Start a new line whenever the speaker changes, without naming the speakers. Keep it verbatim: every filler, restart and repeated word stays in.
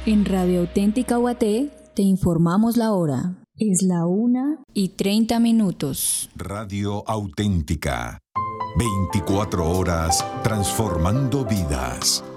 En Radio Auténtica Guaté te informamos la hora. Es la una y treinta minutos.
Radio Auténtica. veinticuatro horas transformando vidas.